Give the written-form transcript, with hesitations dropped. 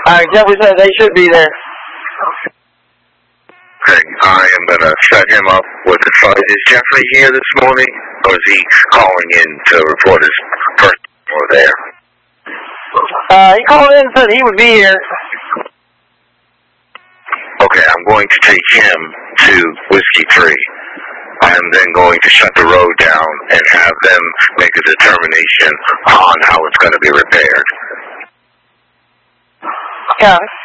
Alright, Jeffrey said they should be there. Okay, I am going to set him up with the site. Is Jeffrey here this morning, or is he calling in to report his first or there? He called in and said he would be here. Okay, I'm going to take him to Whiskey 3. I am then going to shut the road down and have them make a determination on how it's going to be repaired. Yeah.